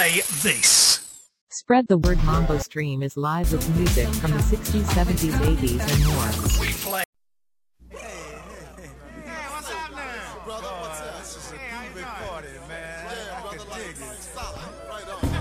play this. Spread the word. Mambo Stream is live with music from the 60s, 70s, 80s, and more. We play. What's up now? Brother, what's up? This is a groovy party, man. Yeah, brother, I can dig it. Stop. Right on.